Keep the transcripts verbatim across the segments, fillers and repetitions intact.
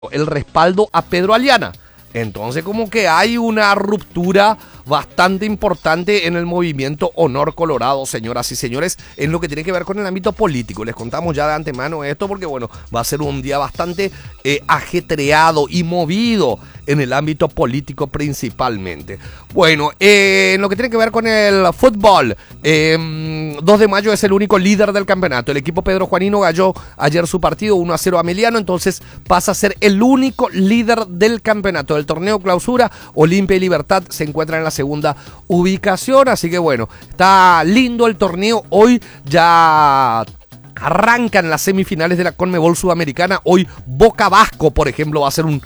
el respaldo a Pedro Aliana. Entonces como que hay una ruptura bastante importante en el movimiento Honor Colorado, señoras y señores, en lo que tiene que ver con el ámbito político. Les contamos ya de antemano esto porque, bueno, va a ser un día bastante eh, ajetreado y movido en el ámbito político principalmente. Bueno, eh, en lo que tiene que ver con el fútbol, eh, dos de mayo es el único líder del campeonato. El equipo Pedro Juanino ganó ayer su partido uno a cero a Emiliano, entonces pasa a ser el único líder del campeonato. Del torneo clausura, Olimpia y Libertad se encuentran en la segunda ubicación, así que bueno, está lindo el torneo. Hoy ya arrancan las semifinales de la Conmebol Sudamericana. Hoy Boca Vasco, por ejemplo, va a ser un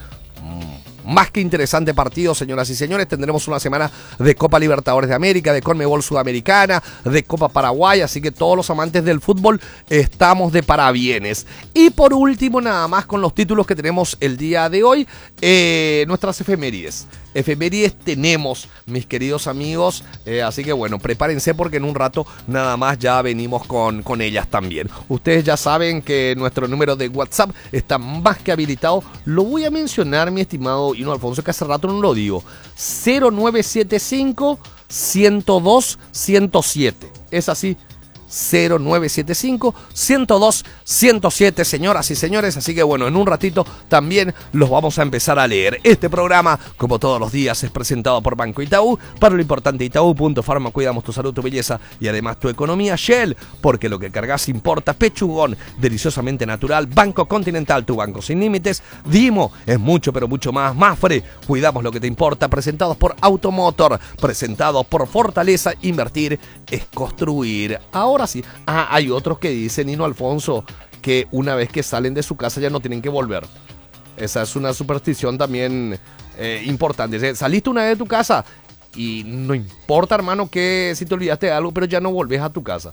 más que interesante partido, señoras y señores. Tendremos una semana de Copa Libertadores de América, de Conmebol Sudamericana, de Copa Paraguay, así que todos los amantes del fútbol estamos de parabienes. Y por último, nada más con los títulos que tenemos el día de hoy, eh, nuestras efemérides. Efemérides tenemos, mis queridos amigos, eh, así que bueno, prepárense porque en un rato nada más ya venimos con, con ellas también. Ustedes ya saben que nuestro número de WhatsApp está más que habilitado. Lo voy a mencionar, mi estimado Hino Alfonso, que hace rato no lo digo. cero nueve siete cinco, uno cero dos, uno cero siete. Es así. cero nueve siete cinco, uno cero dos, uno cero siete, señoras y señores. Así que bueno, en un ratito también los vamos a empezar a leer. Este programa, como todos los días, es presentado por Banco Itaú. Para lo importante, Itaú punto Pharma, cuidamos tu salud, tu belleza y además tu economía. Shell, porque lo que cargas importa. Pechugón, deliciosamente natural. Banco Continental, tu banco sin límites. Dimo, es mucho pero mucho más. Mafre, cuidamos lo que te importa. Presentados por Automotor, presentados por Fortaleza. Invertir es construir. Ahora sí, ah, hay otros que dicen, Hino Alfonso, que una vez que salen de su casa ya no tienen que volver. Esa es una superstición también eh, importante. Saliste una vez de tu casa y no importa, hermano, que si te olvidaste de algo, pero ya no volvés a tu casa.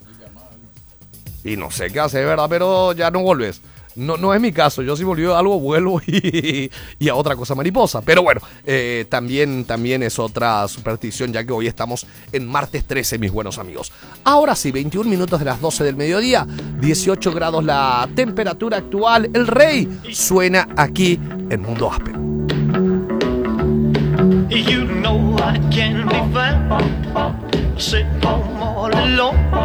Y no sé qué hacer, ¿verdad? Pero ya no volvés. No, no es mi caso, yo si volví a algo vuelvo y, y a otra cosa mariposa. Pero bueno, eh, también, también es otra superstición, ya que hoy estamos en martes trece, mis buenos amigos. Ahora sí, veintiún minutos de las doce del mediodía, dieciocho grados la temperatura actual. El Rey suena aquí en Mundo Aspen. You know I can't be found sitting home all alone.